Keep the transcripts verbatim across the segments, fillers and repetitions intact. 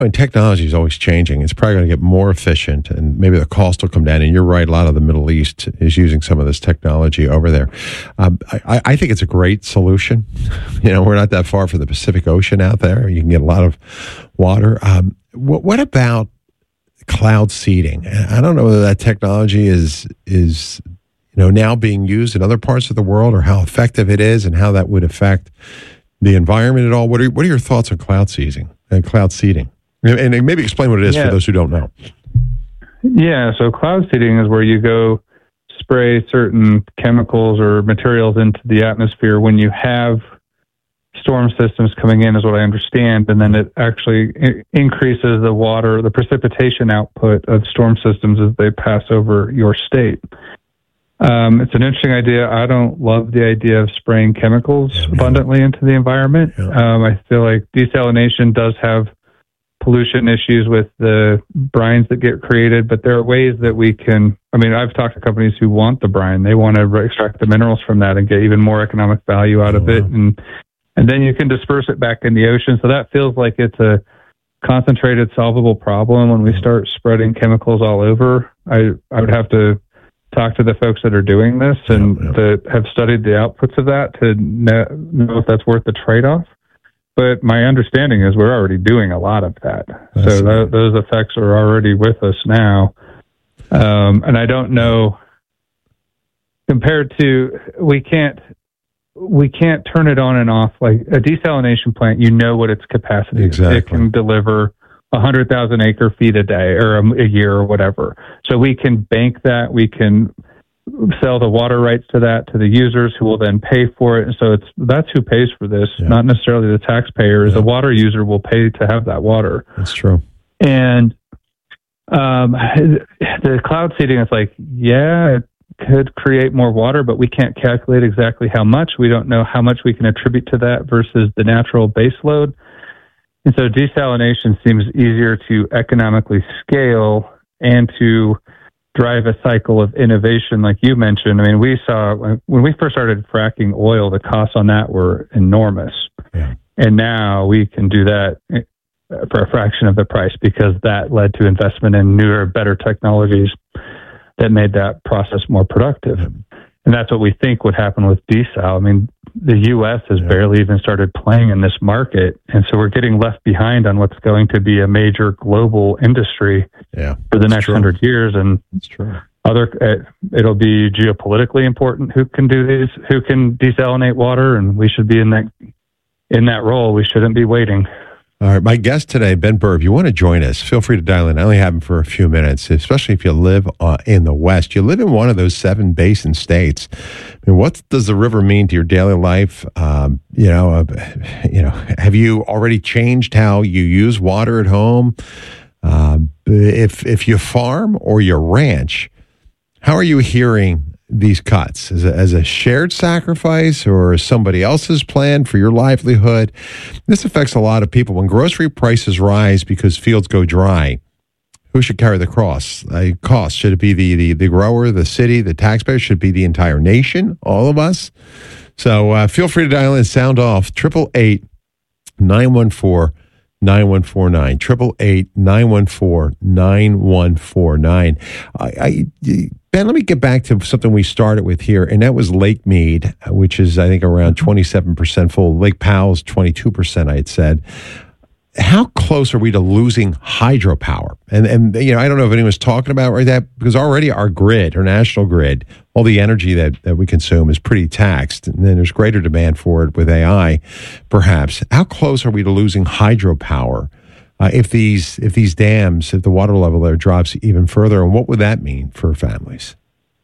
And technology is always changing. It's probably going to get more efficient, and maybe the cost will come down. And you're right, a lot of the Middle East is using some of this technology over there. Um, I, I think it's a great solution. You know, we're not that far from the Pacific Ocean out there. You can get a lot of water. Um, what, what about cloud seeding? I don't know whether that technology is is you know now being used in other parts of the world, or how effective it is, and how that would affect the environment at all. What are what are your thoughts on cloud seeding and cloud seeding? And maybe explain what it is yeah. for those who don't know. Yeah, so cloud seeding is where you go spray certain chemicals or materials into the atmosphere when you have storm systems coming in, is what I understand, and then it actually increases the water, the precipitation output of storm systems as they pass over your state. Um, it's an interesting idea. I don't love the idea of spraying chemicals yeah, abundantly into the environment. Yeah. Um, I feel like desalination does have pollution issues with the brines that get created, but there are ways that we can, I mean, I've talked to companies who want the brine. They want to extract the minerals from that and get even more economic value out oh, of it. Wow. And, and then you can disperse it back in the ocean. So that feels like it's a concentrated, solvable problem. When we start spreading chemicals all over, I, I would have to talk to the folks that are doing this and yeah, yeah. that have studied the outputs of that to know, know if that's worth the trade-off. But my understanding is we're already doing a lot of that. That's so th- those effects are already with us now. Um, and I don't know, compared to, we can't, we can't turn it on and off. Like a desalination plant, you know what its capacity exactly. is. It can deliver one hundred thousand acre feet a day or a, a year or whatever. So we can bank that. We can sell the water rights to that to the users, who will then pay for it. And so it's that's who pays for this, yeah. not necessarily the taxpayers. Yeah. The water user will pay to have that water. That's true. And um, the cloud seeding is like, yeah, it could create more water, but we can't calculate exactly how much. We don't know how much we can attribute to that versus the natural base load. And so desalination seems easier to economically scale and to drive a cycle of innovation, like you mentioned. I mean, we saw when we first started fracking oil, the costs on that were enormous. Yeah. And now we can do that for a fraction of the price because that led to investment in newer, better technologies that made that process more productive. Yeah. And that's what we think would happen with desal. I mean, the U S has yeah. barely even started playing in this market. And so we're getting left behind on what's going to be a major global industry yeah, for the next hundred years. And that's true. Other, uh, it'll be geopolitically important who can do these, who can desalinate water. And we should be in that, in that role. We shouldn't be waiting. All right, my guest today, Ben Burr, if you want to join us, feel free to dial in. I only have him for a few minutes, especially if you live uh, in the West. You live in one of those seven basin states. I mean, what does the river mean to your daily life? Um, you know, uh, you know, have you already changed how you use water at home? Um, if if you farm or you ranch, how are you hearing these cuts? As a, as a shared sacrifice or somebody else's plan for your livelihood? This affects a lot of people. When grocery prices rise because fields go dry, who should carry the cross? Uh, cost? Should it be the, the, the grower, the city, the taxpayer? Should it be the entire nation, all of us? So uh, feel free to dial in, sound off, eight eight eight, nine one four, nine one four nine, eight eight eight, nine one four, nine one four nine. I, I Ben, let me get back to something we started with here, and that was Lake Mead, which is, I think, around twenty-seven percent full. Lake Powell's twenty-two percent, I had said. How close are we to losing hydropower? And, and you know, I don't know if anyone's talking about right that, because already our grid, our national grid, all the energy that, that we consume is pretty taxed, and then there's greater demand for it with A I, perhaps. How close are we to losing hydropower? Uh, if these if these dams, if the water level there drops even further, and what would that mean for families?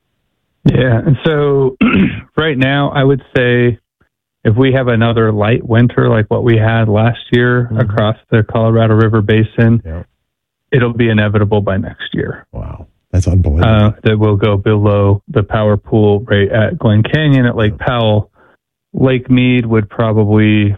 Yeah, and so right now, I would say if we have another light winter like what we had last year mm-hmm. across the Colorado River Basin, yeah. it'll be inevitable by next year. Wow, that's unbelievable. Uh, that will go below the power pool rate at Glen Canyon, at Lake Powell. Lake Mead would probably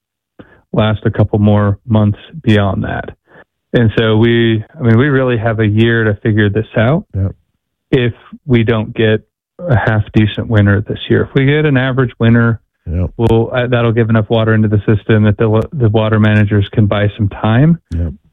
last a couple more months beyond that. And so we, I mean, we really have a year to figure this out. Yep. If we don't get a half decent winter this year, if we get an average winter, yep. we'll, uh, that'll give enough water into the system that the, the water managers can buy some time. Yep.